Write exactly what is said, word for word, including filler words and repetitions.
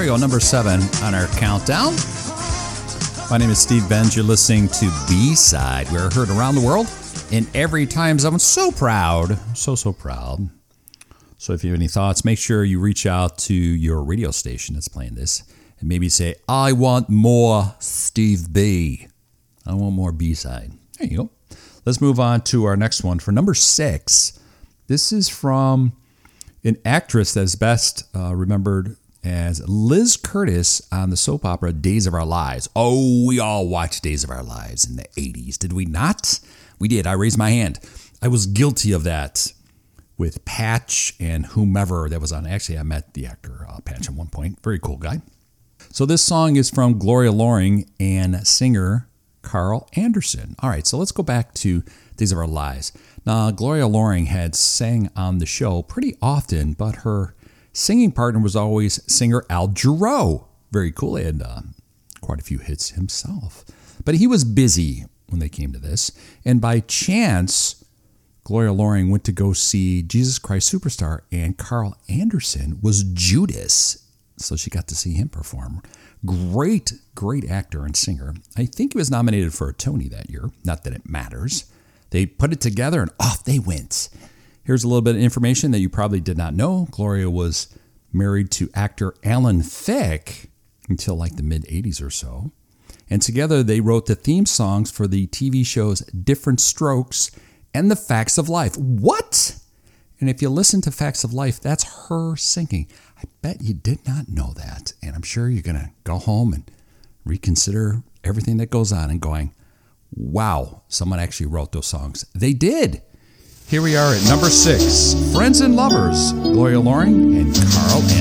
we go, number seven on our countdown. My name is Steve Benz. You're listening to B-Side. We're heard around the world in every time zone. I'm so proud. So, so proud. So if you have any thoughts, make sure you reach out to your radio station that's playing this and maybe say, I want more Steve B. I want more B-Side. There you go. Let's move on to our next one for number six. This is from an actress that is best uh, remembered as Liz Curtis on the soap opera Days of Our Lives. Oh, we all watched Days of Our Lives in the eighties, did we not? We did. I raised my hand. I was guilty of that with Patch and whomever that was on. Actually, I met the actor uh, Patch at one point. Very cool guy. So this song is from Gloria Loring and singer Carl Anderson. All right, so let's go back to Days of Our Lives. Now, Gloria Loring had sang on the show pretty often, but her singing partner was always singer Al Jarreau. Very cool. He had uh, quite a few hits himself. But he was busy when they came to this. And by chance, Gloria Loring went to go see Jesus Christ Superstar, and Carl Anderson was Judas. So she got to see him perform. Great, great actor and singer. I think he was nominated for a Tony that year. Not that it matters. They put it together and off they went. Here's a little bit of information that you probably did not know. Gloria was married to actor Alan Thicke until like the mid-eighties or so. And together they wrote the theme songs for the T V shows Different Strokes and The Facts of Life. What? And if you listen to Facts of Life, that's her singing. I bet you did not know that. And I'm sure you're going to go home and reconsider everything that goes on and going, wow, someone actually wrote those songs. They did. Here we are at number six, Friends and Lovers, Gloria Loring and Carl Anderson.